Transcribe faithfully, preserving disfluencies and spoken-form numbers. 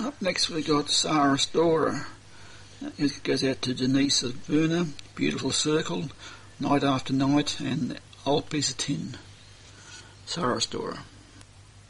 Up next we got Sarah Storer. It goes out to Denise of Verna, Beautiful Circle, Night After Night, and Old Piece of Tin. Sarah Storer.